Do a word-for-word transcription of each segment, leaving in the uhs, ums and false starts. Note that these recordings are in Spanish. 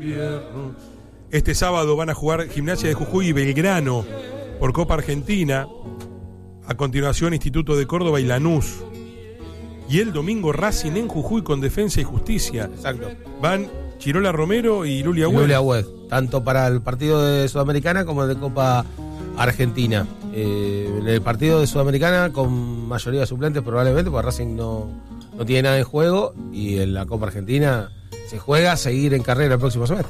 invierno. Este sábado van a jugar Gimnasia de Jujuy y Belgrano por Copa Argentina. A continuación, Instituto de Córdoba y Lanús. Y el domingo, Racing en Jujuy con Defensa y Justicia. Exacto. Van Chirola Romero y Lulia Wed. Lulia Wed, tanto para el partido de Sudamericana como el de Copa Argentina. Eh, en el partido de Sudamericana con mayoría de suplentes probablemente, porque Racing no, no tiene nada en juego, y en la Copa Argentina se juega a seguir en carrera el próximo semestre.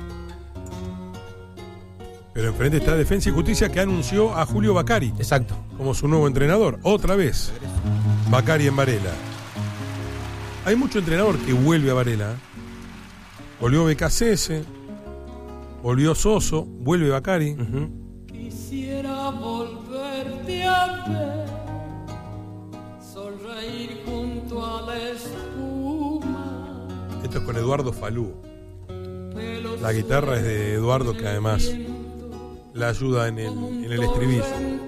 Pero enfrente está Defensa y Justicia, que anunció a Julio Bacari. Exacto. Como su nuevo entrenador. Otra vez. Bacari en Varela. Hay mucho entrenador que vuelve a Varela. Volvió B K C S. Volvió Soso. Vuelve Bacari. Uh-huh. Quisiera volverte a ver, sonreír junto a la espuma. Esto es con Eduardo Falú. La guitarra es de Eduardo, que además la ayuda en el, en el estribillo.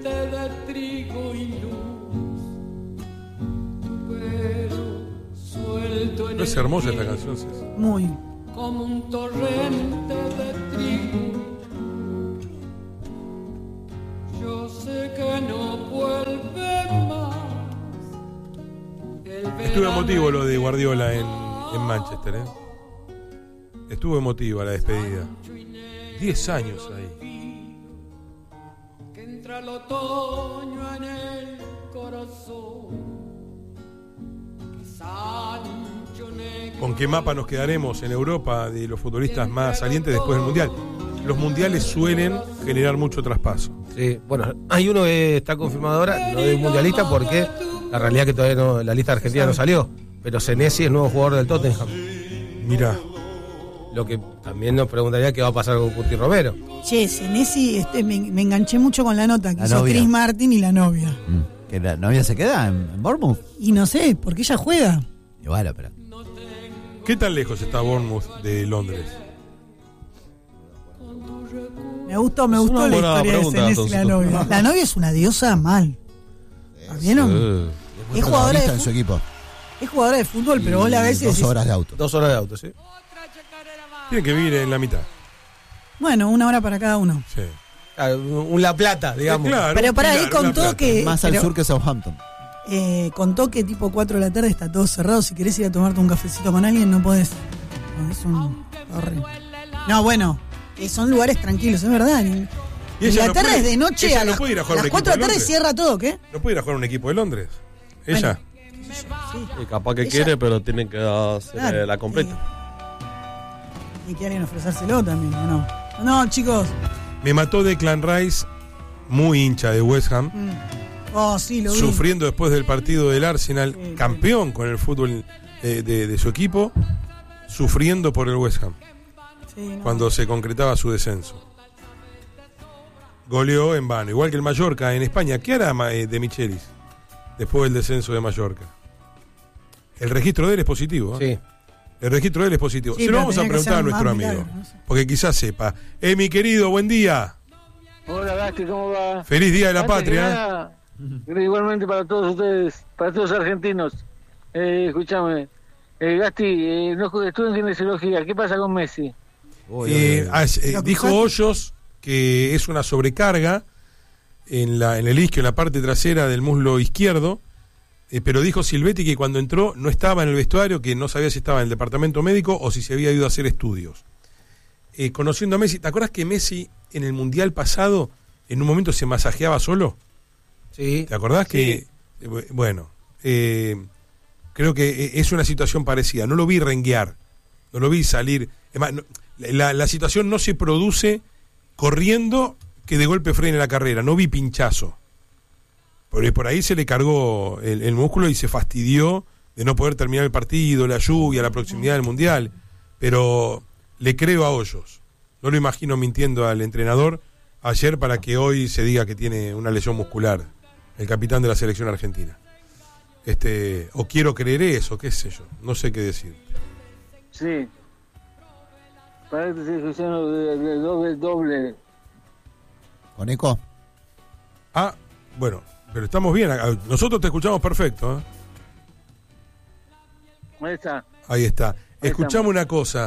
¿No es hermosa esta canción, César? Muy. Como un torrente de trigo. Yo sé que no vuelve más. Estuvo emotivo lo de Guardiola en, en Manchester, ¿eh? Estuvo emotiva la despedida. Diez años ahí. Que entra el otoño en el corazón. ¿Con qué mapa nos quedaremos en Europa de los futbolistas más salientes después del Mundial? Los mundiales suelen generar mucho traspaso. Sí, bueno, hay uno que está confirmado ahora, no de mundialista, porque la realidad es que todavía no, la lista argentina no salió. Pero Senesi es nuevo jugador del Tottenham. Mirá. Lo que también nos preguntaría qué va a pasar con Curti Romero. Che, Senesi, este, me, me enganché mucho con la nota que La hizo novia. Chris Martin y la novia. Mm. ¿Que la novia se queda en, en Bournemouth? Y no sé, porque ella juega. Y bueno, pero... ¿Qué tan lejos está Bournemouth de Londres? Me gustó, me Es gustó una la buena historia pregunta, de Senesi y la entonces. novia. La novia es una diosa mal. ¿Vieron? Muy Es jugadora de protagonista en su equipo. Es jugadora de fútbol, pero vos la ves y Dos decís, horas de auto. Dos horas de auto, ¿sí? Tiene que vivir en la mitad. bueno, una hora para cada uno. Sí. Ah, un La Plata, digamos. Eh, claro, Pero para ahí claro, una contó plata. que... Más al pero, sur que Southampton. eh, contó que tipo cuatro de la tarde está todo cerrado. Si querés ir a tomarte un cafecito con alguien, no podés. Es un... horrible. No, bueno, eh, son lugares tranquilos, es verdad. En Y ella no Inglaterra puede- es de noche ella a no las, puede ir a jugar las un cuatro de equipo la de tarde Londres. cierra todo, ¿qué? ¿No puede ir a jugar un equipo de Londres? Ella. Y capaz que Ella- quiere, pero tienen que hacer Claro, la completa. Y, y quieren ofrecérselo también, ¿o no? No, chicos. Me mató Declan Rice, muy hincha de West Ham, Mm. Oh, sí, lo vi. sufriendo después del partido del Arsenal, Sí, campeón con el fútbol eh, de, de su equipo, sufriendo por el West Ham, Sí, no. cuando se concretaba su descenso. Goleó en vano, igual que el Mallorca en España. ¿Qué hará Ma- eh, de Michelis después del descenso de Mallorca? El registro de él es positivo, ¿eh? Sí. El registro de él es positivo. Sí, Se lo pero vamos a tenía que preguntar a ser nuestro más amigo, milagro, no sé. porque quizás sepa. Eh, mi querido, buen día. Hola Gasti, ¿cómo va? Feliz Día de la Antes que Patria. nada, igualmente para todos ustedes, para todos los argentinos. Eh, escúchame, eh, Gasti, eh, no ju- estuve en kinesiología, ¿qué pasa con Messi? Uy, Eh, uy, uy. ah, es- eh, ¿Lo dijo cruzaste? Hoyos que es una sobrecarga en, la, en el isquio, en la parte trasera del muslo izquierdo, eh, pero dijo Silvetti que cuando entró no estaba en el vestuario, que no sabía si estaba en el departamento médico o si se había ido a hacer estudios. Eh, conociendo a Messi, ¿te acuerdas que Messi en el Mundial pasado en un momento se masajeaba solo? Sí. ¿Te acordás que, eh, bu- bueno, eh, creo que eh, es una situación parecida? No lo vi renguear, no lo vi salir. Es más, no- la, la situación no se produce corriendo que de golpe frene la carrera, no vi pinchazo. Por, por ahí se le cargó el, el músculo y se fastidió de no poder terminar el partido, la lluvia, la proximidad del Mundial. Pero le creo a Hoyos. No lo imagino mintiendo al entrenador ayer para que hoy se diga que tiene una lesión muscular, el capitán de la selección argentina. Este, o quiero creer eso, qué sé yo, no sé qué decir. Sí. Parece que estoy escuchando de, de doble, doble. ¿Con eco? Ah, bueno, pero estamos bien, ah, nosotros te escuchamos perfecto, ¿eh? Ahí está. Ahí está. Ahí Escuchame estamos. una cosa,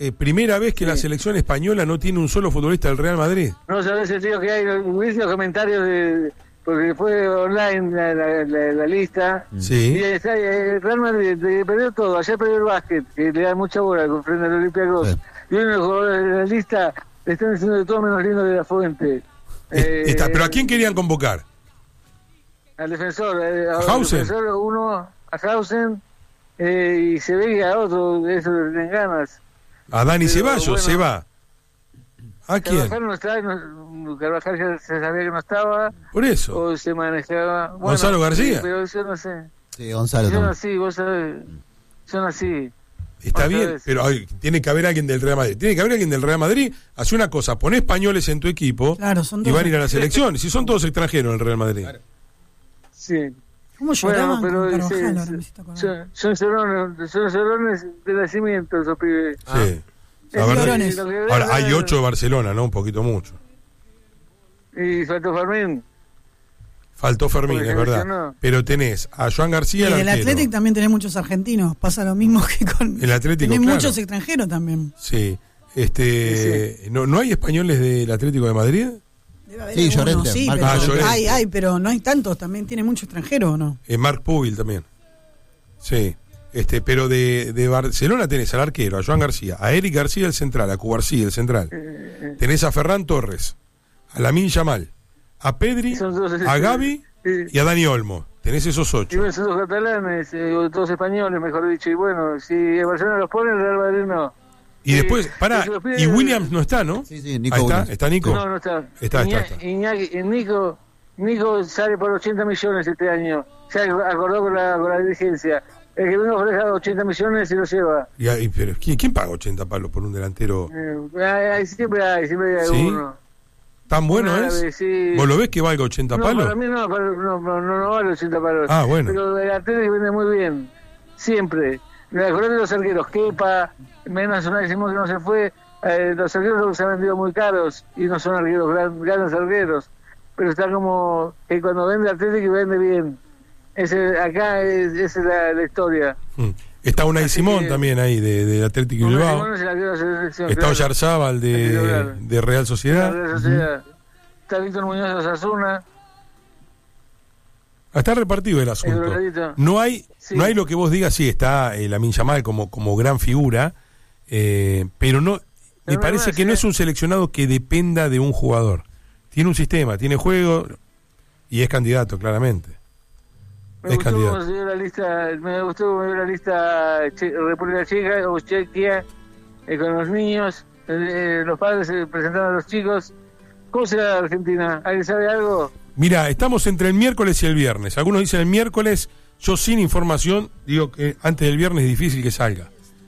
eh, primera vez que Sí. la selección española no tiene un solo futbolista del Real Madrid. No sabés el tío que hay, viste los comentarios de, porque fue online la, la, la, la lista. Sí. Y está, eh, el Real Madrid eh, perdió todo, ayer perdió el básquet, que le da mucha bola con frente al Olympiacos. Sí. Y uno de los jugadores de la lista le están diciendo de todo menos lindo de la fuente. Es- Eh, está, pero ¿a quién querían convocar? Al defensor, eh, ¿A al Hausen? defensor uno, a Hausen, eh, y se ve que a otro de esos le tienen ganas. A Dani Pero, Ceballos, bueno. se va. ¿A quién? Carvajal no está, no, Carvajal ya se sabía que no estaba, Por eso. o se manejaba. Bueno, Gonzalo García. sí, pero yo no sé. Sí, Gonzalo Son también. así, vos sabés. Son así. Está otra bien, vez. pero ay, tiene que haber alguien del Real Madrid. Tiene que haber alguien del Real Madrid. Hace una cosa, pon españoles en tu equipo Claro, son y dos. van a ir a la selección. Si son todos extranjeros en el Real Madrid. Sí. ¿Cómo lloraban Bueno, pero con Carvajal? sí, Ahora me hiciste acordar. son, son cerones, son cerones de nacimiento esos pibes. Sí. Es La verdad. Llorones. lo que- Ahora, hay ocho de Barcelona, ¿no? Un poquito mucho. Y faltó Fermín. Faltó Fermín, Porque es se verdad. lesionó. Pero tenés a Joan Y García, en el el arquero. Athletic también tenés muchos argentinos. Pasa lo mismo que con. El Atlético, tenés claro. muchos extranjeros también. Sí. Este, ¿no, ¿No hay españoles del Atlético de Madrid? Debe haber Sí, algunos, Llorente, sí, Marco pero Ah, Llorente. hay, hay, pero no hay tantos. También tiene mucho extranjero, ¿o no? Eh, Marc Pubil también. Sí. Este, pero de, de Barcelona tenés al arquero, a Joan García, a Eric García el central, a Cubarsí el central. Tenés a Ferran Torres, a Lamine Yamal, a Pedri, Son todos- a Gavi Sí. y a Dani Olmo. Tenés esos Y ocho. bueno, son todos catalanes, eh, o todos españoles, mejor dicho. Y bueno, si el Barcelona los pone, el Real Madrid no. Y después, pará, y se los pide- y Williams no está, ¿no? Sí, sí, Nico Ahí está, Williams. ¿está Nico? No, no está. Está, está, Iña- está. Iñaki- eh, Nico, Nico sale por ochenta millones este año. Se acordó con la, con la dirigencia. El que venga ofrece ochenta millones y lo lleva. Y ahí, pero ¿quién, quién paga ochenta palos por un delantero Eh, hay- hay- siempre hay, siempre hay ¿Sí? uno. tan bueno? Un ¿Es? árabe, sí. ¿Vos lo ves que valga ochenta No, palos? para mí no, para- no, no, no, no vale ochenta palos. Ah, bueno. Pero el Atlético vende muy bien, siempre. Me acuerdo de los arqueros, Kepa, menos una decimos que no se fue. Eh, los arqueros se han vendido muy caros y no son arqueros, gran, grandes arqueros. Pero está como que cuando vende Atlético vende bien. Ese, acá es, esa es la, la historia. Mm. Está Unai Así Simón que- también ahí, de, de Atlético Uno Bilbao. Simón es el arquero de la selección, Está claro. Oyarzábal Hay que de, lograr. de Real La Sociedad. Real Sociedad. Está Víctor Muñoz de Osasuna. Está repartido el El asunto. Doradito. No hay, Sí. no hay lo que vos digas, sí, está eh, Lamine Yamal como, como gran figura, eh, pero no, me Pero no parece más, que no eh. es un seleccionado que dependa de un jugador. Tiene un sistema, tiene juego y es candidato, claramente. Me Es gustó candidato. cómo se dio la lista, me gustó cómo se dio la lista Che- República Checa o Chequia eh, con los niños, eh, eh, los padres eh, presentaron a los chicos. ¿Cómo será Argentina? ¿Alguien sabe algo? Mira, estamos entre el miércoles y el viernes. Algunos dicen el miércoles, yo sin información digo que antes del viernes es difícil que salga.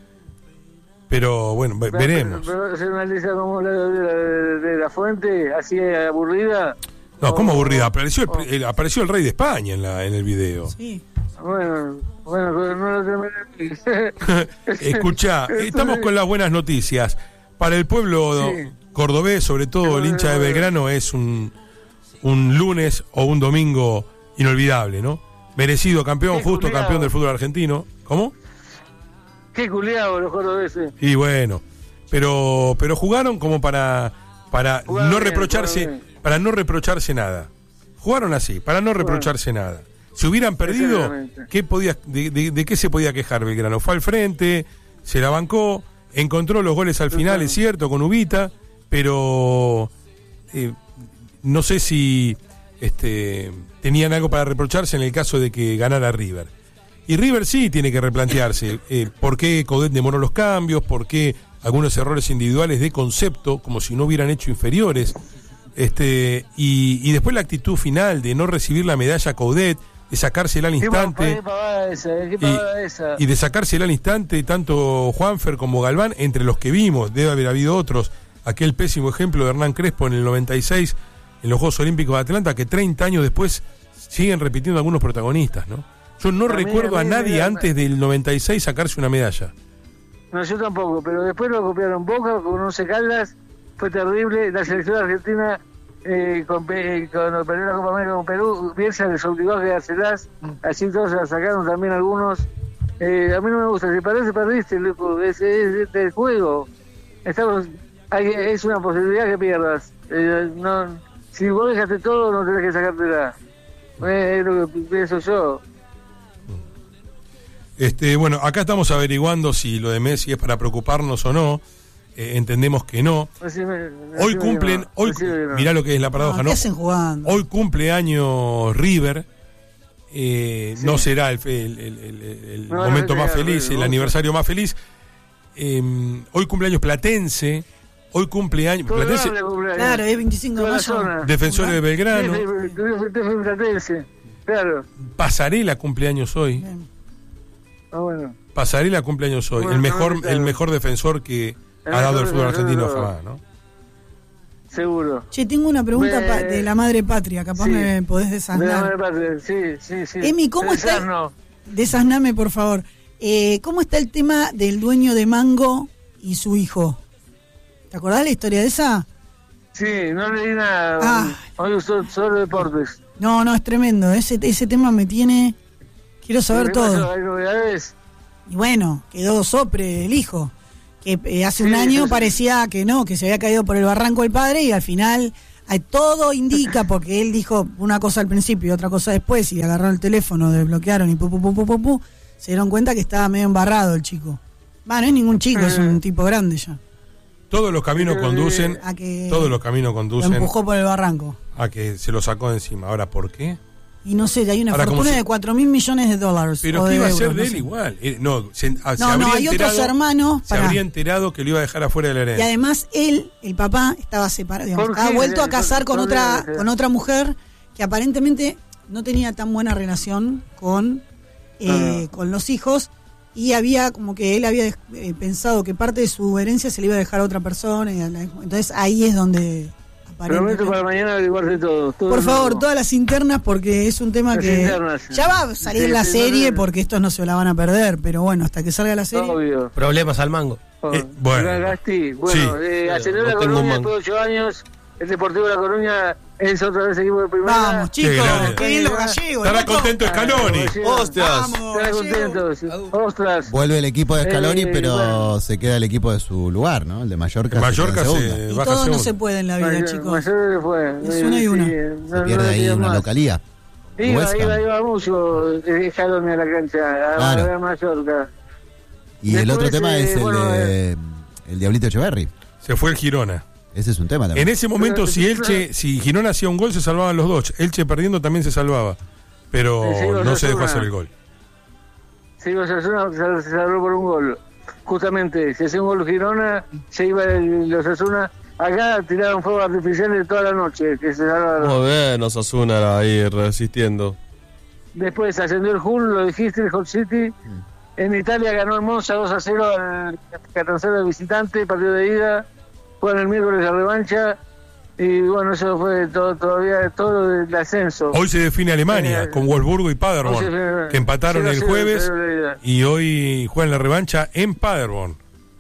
Pero bueno, ve- veremos. ¿Pero, pero hacer una lista como la de, de- de la fuente, así eh, aburrida? No, ¿cómo O- aburrida? Apareció el, o- el- apareció el rey de España en, la, en el video. Sí. Bueno, bueno, pero no lo terminé. Escuchá, estamos con las buenas noticias. Para el pueblo Sí. cordobés, sobre todo el hincha de Belgrano, es un, un lunes o un domingo inolvidable, ¿no? Merecido campeón, Qué justo culiao. campeón del fútbol argentino. ¿Cómo? Qué culiado los cordobeses. Y bueno, pero pero jugaron como para para Jugaron no bien, reprocharse jugaron bien. para no reprocharse nada. Jugaron así, para no reprocharse nada. Si hubieran perdido, Exactamente. ¿qué podía, de, de- de qué se podía quejar Belgrano? Fue al frente, se la bancó, encontró los goles al final, Total. es cierto, con Ubita, pero eh, no sé si este, tenían algo para reprocharse en el caso de que ganara River. Y River sí tiene que replantearse eh, por qué Coudet demoró los cambios, por qué algunos errores individuales de concepto, como si no hubieran hecho inferiores, este y, y después la actitud final de no recibir la medalla Coudet, de sacársela al Qué instante. pavada esa, eh, qué pavada esa. Y de sacársela al instante tanto Juanfer como Galván, entre los que vimos, debe haber habido otros, aquel pésimo ejemplo de Hernán Crespo en el noventa y seis en los Juegos Olímpicos de Atlanta, que treinta años después siguen repitiendo algunos protagonistas, ¿no? Yo no A mí- recuerdo a a mí nadie me- antes del noventa y seis sacarse una medalla. No, yo tampoco, pero después lo copiaron Boca con Once Caldas, fue terrible. La selección argentina, eh, con, Pe- cuando perdió la Copa América con Perú, Bielsa les obligó a quedárselas, así todos se las sacaron también algunos. Eh, a mí no me gusta, si perdés, perdiste, loco, es, es, es del juego. estamos, hay, es una posibilidad que pierdas. Eh, no, si vos dejaste todo, no tenés que sacártela. Eh, es lo que pienso yo. Este, bueno, acá estamos averiguando si lo de Messi es para preocuparnos o no. Eh, entendemos que no. Decime, Hoy decime cumplen, que no, hoy decime que no. mirá lo que es la paradoja, No, ¿no? ¿qué hacen jugando? Hoy cumple años River. Eh, Sí. No será el, fe- el- el- el- el No, momento no más será, feliz, River, el vos- aniversario más feliz. Eh, hoy cumpleaños Platense. Hoy cumpleaños Todo Platense, grande cumpleaños. Claro, es veinticinco de Toda la mayo. zona. Defensores de Belgrano. Platense. Claro. Pasarela cumpleaños hoy. Bien. Ah, bueno. Pasarela cumpleaños hoy. Bueno, el mejor, no, claro. el mejor defensor que El ha dado el mejor fútbol defensor argentino de todo. jamás, ¿no? Seguro. Che, tengo una pregunta Me- pa- de la madre patria, capaz Sí. me podés De la desasnar. madre patria. Sí, sí, sí. Emi, ¿cómo El está? Sarno. Desasname, por favor. Eh, ¿Cómo está el tema del dueño de Mango y su hijo? ¿Te acordás la historia de esa? Sí, no leí nada. Ah. Hoy uso solo deportes. No, no, es tremendo. Ese, ese tema me tiene... Quiero saber ¿Qué pasó? todo. ¿Hay novedades? Y bueno, quedó sopre el hijo. Que eh, hace un Sí, año sí, sí. parecía que no, que se había caído por el barranco el padre y al final hay, todo indica, porque él dijo una cosa al principio y otra cosa después y agarró el teléfono, desbloquearon y pu, pu, pu, pu, pu, pu, se dieron cuenta que estaba medio embarrado el chico. Va, no es ningún chico, es un tipo grande ya. Todos los caminos Eh, conducen, A que todos los caminos lo conducen empujó por el barranco. a que se lo sacó de encima. Ahora, ¿por qué? Y no sé, hay una Ahora, ¿cómo fortuna se- de cuatro mil millones de dólares. Pero o ¿qué de iba a euros, ser no de él sé. igual? Eh, no, se, ah, se No, no, habría hay enterado, otros hermanos. se pará. habría enterado que lo iba a dejar afuera de la Y herencia. además él, el papá, estaba separado, digamos, ¿Por estaba qué? vuelto a casar con ¿Por qué? otra, con otra mujer que aparentemente no tenía tan buena relación con, eh, con los hijos y había como que él había eh, pensado que parte de su herencia se le iba a dejar a otra persona. Y a la- entonces ahí es donde Prometo aparentemente... para mañana averiguarte todo. todo Por favor, nuevo. todas las internas porque es un tema Las que internas. ya va a salir Sí, la sí, serie no, no. porque estos no se la van a perder, pero bueno, hasta que salga la serie... Obvio. Problemas al mango. Eh, bueno. Gasti, bueno, Sí. eh, Sí, ascendió no la tengo un Coruña mango. después de ocho años. El Deportivo de La Coruña es otra vez equipo de primera. Vamos, chicos, grande. qué bien los gallegos. Estará loco. contento Scaloni. ¡Hostias! Vamos, Estará gallego. contentos. Ostras. Vuelve el equipo de Scaloni, Eh, pero bueno. se queda el equipo de su lugar, ¿no? El de Mallorca. En se Mallorca queda en segunda. se Y baja todo no segundo. se puede en la vida, Mayor- chicos. Mayor fue. Es Eh, una y una. sí, Se no- pierde no ahí digas una más. localía. Iba, West Ham. iba, iba mucho eh, Scaloni a la cancha, a, Claro. a ver Mallorca. Y el otro Después, tema eh, es el bueno, de el Diablito Echeverry. Se fue el Girona. Ese es un tema En también. ese momento, si Elche, si Girona hacía un gol, se salvaban los dos. Elche perdiendo también se salvaba. Pero Sí, sí, no se dejó Osasuna. hacer el gol. Sí, Osasuna se se salvó por un gol. Justamente, si hacía un gol Girona, se iba el Osasuna. Acá tiraron fuegos artificiales toda la noche, que se salvaron. Muy bien, Osasuna ahí resistiendo. Después ascendió el Hull, lo dijiste, el Hull City. En Italia ganó el Monza dos a cero al Catanzaro de visitante, partido de ida. Juegan el miércoles la revancha. Y bueno, eso fue todo, todavía todo del ascenso. Hoy se define Alemania Eh, con Wolfsburgo y hoy se Paderborn, define- que empataron cero a el cero, jueves cero de ida. y hoy juegan la revancha en Paderborn.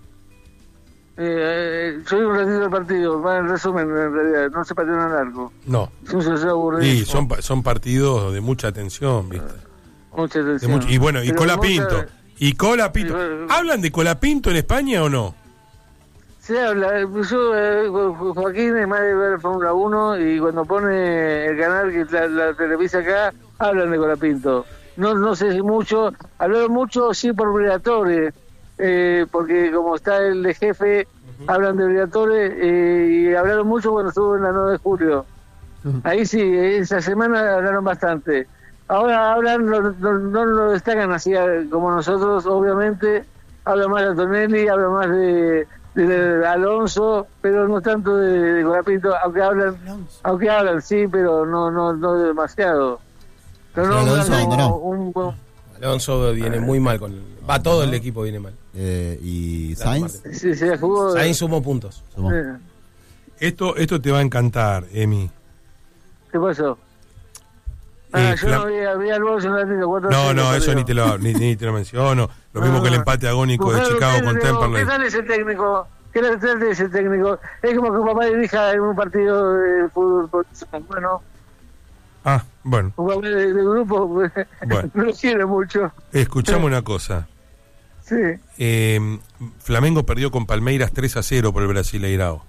Eh, eh, soy un ratito del partido, va en resumen, en realidad, no se partió en largo. No. Es un suceso aburrido. Y son, pa- son partidos de mucha tensión, ¿viste? Mucha De atención. mucho- y bueno, y Pero Colapinto. Monza- Y Colapinto. Y bueno- ¿Hablan de Colapinto en España o no? Se habla, eh, yo, eh, Jo- Joaquín es más de ver Fórmula uno y cuando pone el canal que la, la televisa acá, hablan de Colapinto. No no sé si mucho, hablaron mucho sí por Briatore, eh, porque como está el de jefe, hablan de Briatore eh, y hablaron mucho cuando estuvo en la nueve de julio. Ahí sí, esa semana hablaron bastante. Ahora hablan, no, no, no lo destacan así eh, como nosotros, obviamente. Habla más de Antonelli, habla más de, de, de Alonso, pero no tanto de, de Colapinto, aunque hablan, Alonso. aunque hablan, sí, pero no no no demasiado. Pero no Sí, Alonso hablan como abandonó. un, un- Alonso viene muy mal con el, va todo el equipo viene mal. Eh, y Sainz. sí, se jugó. Sainz sumó puntos. Sumó. eh, Esto, esto te va a encantar, Emi. ¿Qué pasó? Ah, Eh, yo Flam- no vi, vi al Bolso un ratito. cuatro a No, cero, no, eso perdió. ni te lo, ni, ni te lo menciono. Lo mismo que el empate agónico de Buscar un Chicago con técnico, ¿Qué Temperley. tal ese técnico? ¿Qué tal ese técnico? Es como que papá dirija en un partido de fútbol profesional. Bueno, Ah, bueno, un papá de, de grupo pues, Bueno. no lo quiere mucho. escuchame una cosa. Sí. Eh, Flamengo perdió con Palmeiras tres a cero por el Brasileirao.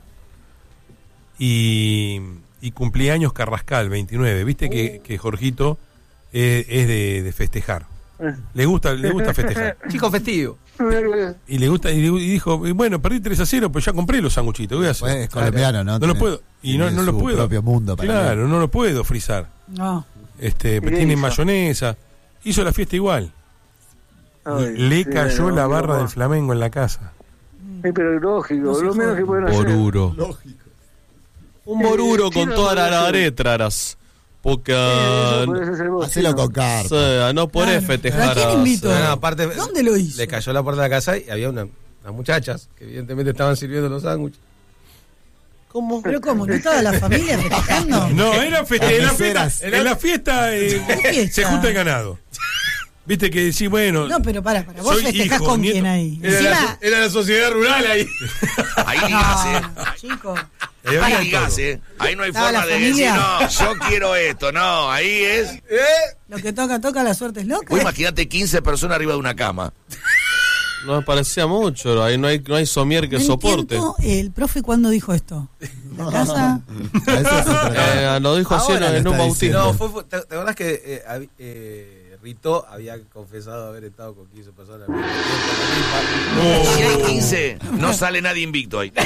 Y, y cumpleaños Carrascal, veintinueve. Viste que, que Jorgito eh, es de, de festejar. Le gusta, le gusta festejar. Chico festivo. Y le gusta, y, le- y dijo, bueno, perdí tres a cero, pues ya compré los sanguchitos. ¿Qué voy a hacer? Pues es colombiano, ¿no? No los Tiene- puedo. Y no, tiene no los su puedo. propio mundo para Claro, él. no lo puedo frizar. No. Este, ¿Y qué tiene hizo? mayonesa. Hizo la fiesta igual. Ay, Le sí, cayó no, la no, barra no. del Flamengo en la casa. Sí, pero lógico, No se lo menos jode. que pueden hacer. Boruro. Un boruro Eh, con sí, toda no, la no, letraras. Porque Eso ah, podés hacer vos, Hacelo sí, con o carpa. sea, no podés Claro. festejar. ¿Pero a quién a- invito? No, aparte, ¿Dónde lo hizo? Le cayó la puerta de la casa y había una, unas muchachas que evidentemente estaban sirviendo los sándwiches. ¿Cómo? ¿Pero cómo? ¿No estaba la familia festejando? No, era feste- en la fiesta, Las en la fiesta eh, ¿Qué fiesta? se junta el ganado. Viste que sí, bueno. No, pero para, para. ¿Vos Soy festejás hijo, con nieto. quién ahí? Era, Encima... la, era la sociedad rural ahí. Ahí ligás, ¿eh? No, chico. ahí había Ahí ligás, todo. ¿eh? Ahí no hay ¿Estaba forma la de decir, familia? no, yo quiero esto, no, ahí es. Lo que toca, toca, la suerte es loca. Vos imagínate quince personas arriba de una cama. No me parecía mucho. Ahí no hay, no hay somier que No soporte. entiendo, el profe, ¿cuándo dijo esto? ¿La casa? A eso se trata. Eh, lo dijo así en, Ahora lo en un está bautismo. diciendo. No, fue, fue- ¿te, te acordás que eh, hab- eh, Rito había confesado haber estado con quince personas al mismo tiempo? Si hay quince, no sale nadie invicto ahí.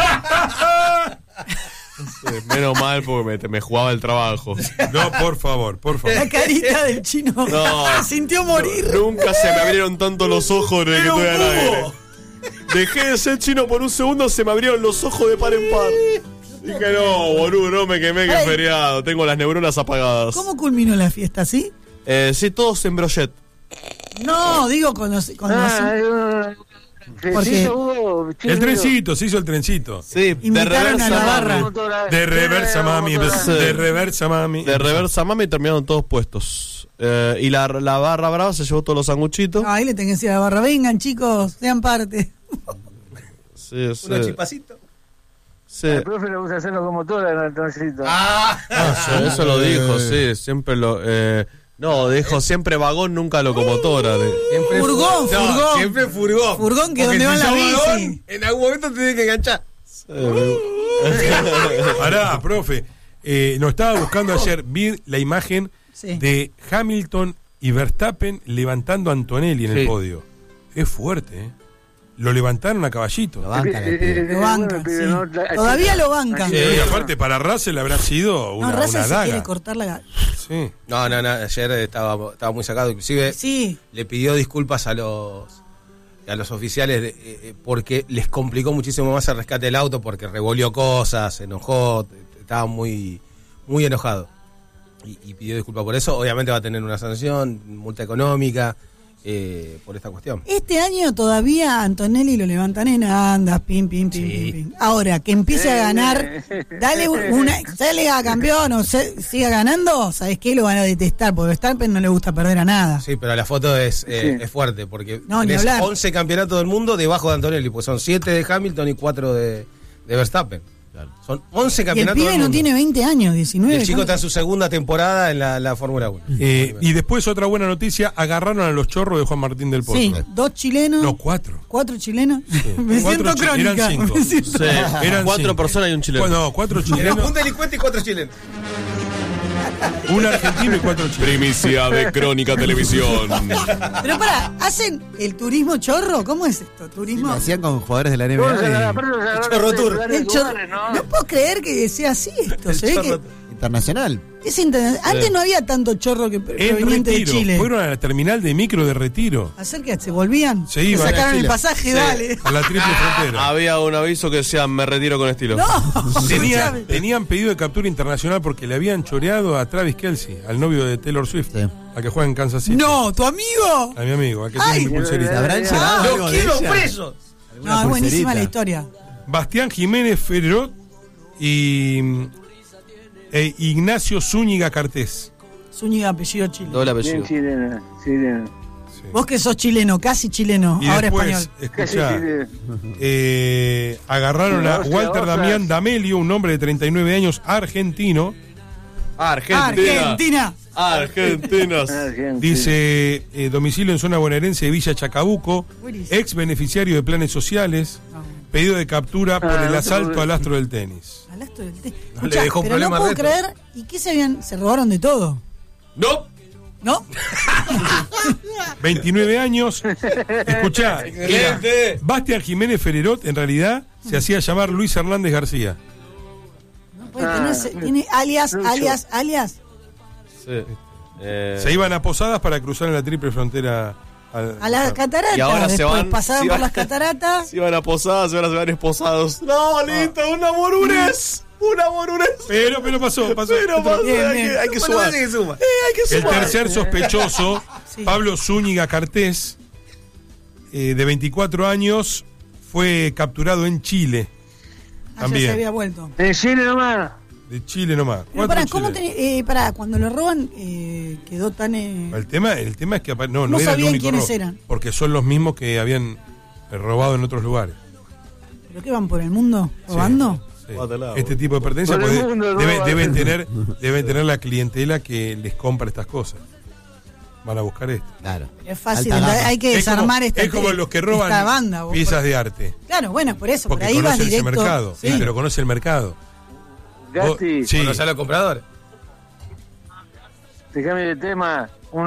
Sí, menos mal porque me, me jugaba el trabajo. No, por favor, por favor. La carita del chino. No. Se sintió morir. Nunca se me abrieron tanto los ojos desde que estoy al aire. Dejé de ser chino por un segundo, se me abrieron los ojos de par en par. Dije, no, boludo, no me quemé, que Ay. es feriado. Tengo las neuronas apagadas. ¿Cómo culminó la fiesta, sí? Eh, sí, todos en brochet. No, digo con los... Con los- Ah, eh, Porque- sí, hubo, El chido. trencito, se hizo el trencito. Sí, de Invitaron a la reversa barra. mami. De reversa, mami. Sí. De reversa, mami. De reversa mami terminaron todos puestos. Eh, y la, la barra brava se llevó todos los sanguchitos. Ahí le tengo que decir a la barra, vengan chicos, sean parte. Sí, sí. Unos chipacitos. Sí. El profe le gusta hacerlo como toda en el trencito. Ah, Eso, eso lo dijo, sí, siempre lo... Eh, no, dijo siempre vagón, nunca locomotora. de- siempre Furgón, fu- no, furgón. Siempre furgón. Furgón que Porque donde va si la sos bici. vagón, en algún momento te tiene que enganchar. Pará, profe. Eh, nos estaba buscando ayer, vi la imagen Sí. de Hamilton y Verstappen levantando a Antonelli en el Sí. podio. Es fuerte, ¿eh? Lo levantaron a caballito. Lo bancan Eh, el pibe. eh, Lo bancan, bueno, sí. no, la- Todavía lo bancan. Sí, y aparte para Russell habrá sido una, No, Russell una se daga. quiere cortar la... Sí. No, no, no. Ayer estaba, estaba muy sacado. Inclusive Sí, le pidió disculpas a los a los oficiales de- eh, eh, porque les complicó muchísimo más el rescate del auto porque revolvió cosas, se enojó, t- estaba muy muy enojado y, y pidió disculpas por eso. Obviamente va a tener una sanción, multa económica eh, por esta cuestión. este año todavía a Antonelli lo levantan en andas, pim, pim, pim, Sí. pim, pim. Ahora, que empiece a ganar, dale un- una, sale a campeón o se- siga ganando, ¿sabes qué? Lo van a detestar, porque a Verstappen no le gusta perder a nada. Sí, pero la foto es, eh, Sí. es fuerte porque No, ni tenés hablar. once campeonatos del mundo debajo de Antonelli, pues son siete de Hamilton y cuatro de, de Verstappen. Son once Y el campeonatos pibe del no mundo. tiene veinte años, Y diecinueve. el chico está en ¿cuánto? su segunda temporada en la, la Fórmula uno. Eh, y después otra buena noticia, agarraron a los chorros de Juan Martín del Pozo. Sí, dos chilenos, No, cuatro. cuatro chilenos. Me Cuatro siento chi- crónica. eran cinco. me siento- Sí, Eran cuatro cinco. personas y un chileno. Bueno, cuatro Era chilenos, un delincuente y cuatro chilenos. un argentino y cuatro chilenos. Primicia de Crónica Televisión. Pero para, ¿hacen el turismo chorro? ¿Cómo es esto? ¿Turismo? Lo hacían con jugadores de la N B Todos agarran- A aparte los agarran chorro de tour. lugares, El chorro- lugares, ¿no? no puedo creer que sea así esto. Se ve que y internacional. es interna- Antes no había tanto chorro que En proveniente de retiro. Chile. Fueron a la terminal de micro de retiro. ¿Hacer que se volvían? Se iban a sacaron el Chile. pasaje, dale. A la triple frontera. Había un aviso que decía, me retiro con estilo. No, Tenía- escuchame. tenían pedido de captura internacional porque le habían choreado a Travis Kelce, al novio de Taylor Swift, Sí. a que juega en Kansas City. No, tu amigo. A mi amigo, a que Ay. tiene mi pulserita. ¿Habrán Ah, llegado algo ¡Los de quiero ella? presos! ¿Alguna No, es buenísima pulserita? la historia. Bastián Jiménez Ferrot y e Ignacio Zúñiga Cartés. Zúñiga, apellido Chile. Doble Bien apellido. chilena, chilena. Sí. Vos que sos chileno, casi chileno, Y ahora después, español. Casi escuchá, chilena. eh, agarraron a Hostia, Walter otras. Damián D'Amelio, un hombre de treinta y nueve años, argentino, Argentina. Argentina. Argentina. Argentina. Dice, eh, domicilio en zona bonaerense de Villa Chacabuco, Buenísimo. ex beneficiario de planes sociales, pedido de captura por Ah, el no asalto te- al astro del tenis. Al astro del té. No le Escuchá, dejó pero no problema puedo reto. creer. ¿Y qué se habían? Se robaron de todo. No. ¿No? veintinueve años. Escuchá, era Excelente. Bastián Jiménez Fererot en realidad se hacía llamar Luis Hernández García. No puede Ah, tenerse- tiene alias, Lucho. alias, alias. Sí. Eh, Se iban a Posadas para cruzar en la triple frontera al- A las cataratas. Y ahora se después van- pasaban se por van- las cataratas. Se iban a posadas, ahora se van esposados. No, listo, una morures. Una morures. Pero, pero pasó, pasó. Pero pasa, Bien, hay, bien. que, hay que Bueno, sumar. parece que suma. Eh, hay que El sumar. tercer sospechoso, Sí. Pablo Zúñiga Cartés, eh, de veinticuatro años, fue capturado en Chile. Ah, ya También. se había vuelto. En Chile nomás. De Chile nomás. Pero Cuatro pará, ¿cómo chilenos. tenés- eh, pará, cuando lo roban, eh, quedó tan. eh, El tema, el tema es que apa- no, no, No era el sabían único quiénes robo, eran. porque son los mismos que habían eh, robado en otros lugares. ¿Pero qué van por el mundo robando? Sí. Guatemala, Este tipo de pertenencias Por el puede- mundo, debe- roban. deben tener deben tener la clientela que les compra estas cosas. Van a buscar esto. Claro. Es fácil, Alta hay, gama. hay que Es como- desarmar esta es como los que roban esta banda. vos. piezas de arte. Claro, bueno, por eso, por Porque ahí vas conoce ese directo. mercado. Sí. Sí, pero conoce el mercado. Vos- Gasti, sí. Conocer a los compradores. te cambio de tema.